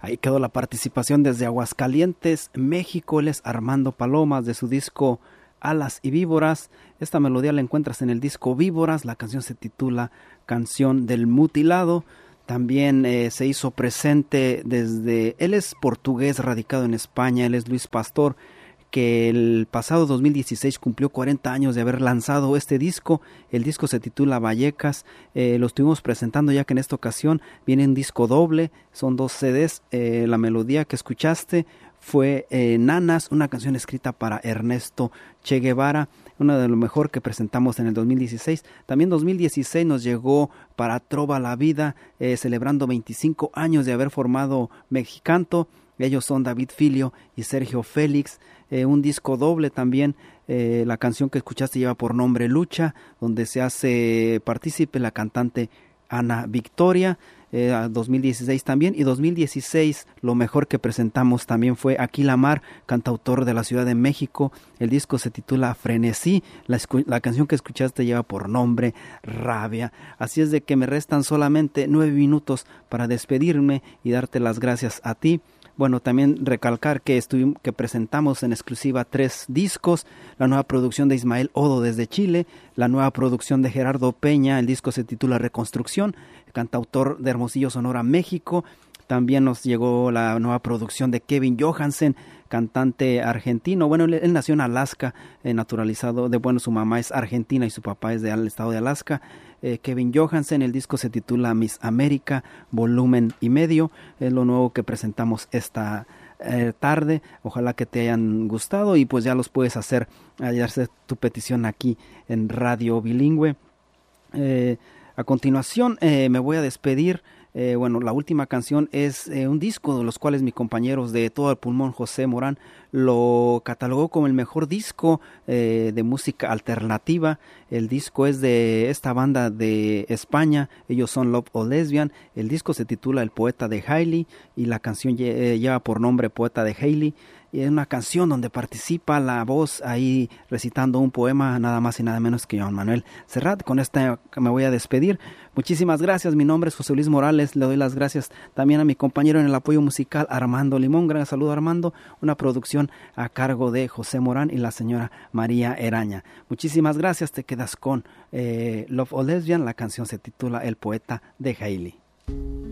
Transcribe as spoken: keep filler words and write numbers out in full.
Ahí quedó la participación desde Aguascalientes, México. Él es Armando Palomas, de su disco Alas y Víboras. Esta melodía la encuentras en el disco Víboras. La canción se titula Canción del Mutilado. También eh, se hizo presente desde... Él es portugués, radicado en España. Él es Luis Pastor, que el pasado dos mil dieciséis cumplió cuarenta años de haber lanzado este disco. El disco se titula Vallecas. Eh, lo estuvimos presentando, ya que en esta ocasión viene un disco doble. Son dos C Ds. Eh, la melodía que escuchaste fue eh, Nanas, una canción escrita para Ernesto Che Guevara, una de lo mejor que presentamos en el dos mil dieciséis. También dos mil dieciséis nos llegó para Trova la Vida, eh, celebrando veinticinco años de haber formado Mexicanto. Ellos son David Filio y Sergio Félix. Eh, un disco doble también. Eh, la canción que escuchaste lleva por nombre Lucha, donde se hace partícipe la cantante Ana Victoria. Eh, dos mil dieciséis también, y dos mil dieciséis lo mejor que presentamos también fue Aquila Mar, cantautor de la Ciudad de México. El disco se titula Frenesí. La, la canción que escuchaste lleva por nombre Rabia. Así es de que me restan solamente nueve minutos para despedirme y darte las gracias a ti. Bueno, también recalcar que, estuvimos, que presentamos en exclusiva tres discos: la nueva producción de Ismael Odo desde Chile, la nueva producción de Gerardo Peña, el disco se titula Reconstrucción, cantautor de Hermosillo, Sonora, México. También nos llegó la nueva producción de Kevin Johansen, cantante argentino. Bueno, él, él nació en Alaska, eh, naturalizado, de bueno, su mamá es argentina y su papá es del estado de Alaska. Eh, Kevin Johansen, el disco se titula Miss América, volumen y medio. Es lo nuevo que presentamos esta eh, tarde. Ojalá que te hayan gustado, y pues ya los puedes hacer, hacer tu petición aquí en Radio Bilingüe. Eh, a continuación eh, me voy a despedir. Eh, bueno, la última canción es eh, un disco de los cuales mis compañeros de Todo el Pulmón, José Morán, lo catalogó como el mejor disco eh, de música alternativa. El disco es de esta banda de España, ellos son Love or Lesbian. El disco se titula El Poeta de Hailey, y la canción lle- lleva por nombre Poeta de Hailey. Y es una canción donde participa la voz ahí recitando un poema, nada más y nada menos que Joan Manuel Serrat. Con esta me voy a despedir. Muchísimas gracias. Mi nombre es José Luis Morales. Le doy las gracias también a mi compañero en el apoyo musical, Armando Limón. Gran saludo, Armando. Una producción a cargo de José Morán y la señora María Eraña. Muchísimas gracias. Te quedas con eh, Love or Lesbian. La canción se titula El Poeta de Hailey.